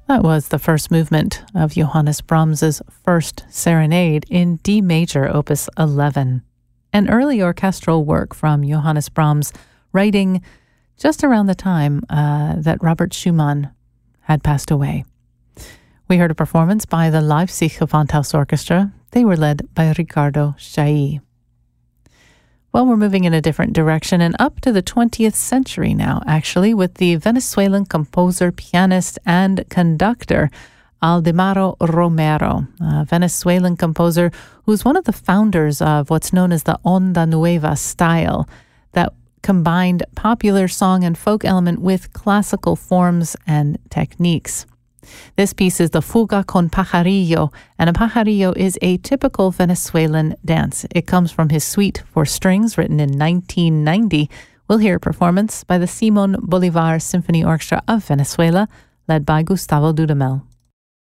That was the first movement of Johannes Brahms's First Serenade in D major, opus 11. An early orchestral work from Johannes Brahms, writing just around the time that Robert Schumann had passed away. We heard a performance by the Leipzig Gewandhaus Orchestra. They were led by Riccardo Chailly. Well, we're moving in a different direction and up to the 20th century now, actually, with the Venezuelan composer, pianist, and conductor Aldemaro Romero, a Venezuelan composer who's one of the founders of what's known as the Onda Nueva style that combined popular song and folk element with classical forms and techniques. This piece is the Fuga con Pajarillo, and a pajarillo is a typical Venezuelan dance. It comes from his suite for strings, written in 1990. We'll hear a performance by the Simón Bolívar Symphony Orchestra of Venezuela, led by Gustavo Dudamel.